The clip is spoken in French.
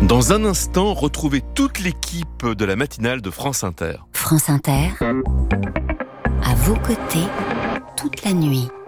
Dans un instant, retrouvez toute l'équipe de la matinale de France Inter. France Inter, à vos côtés, toute la nuit.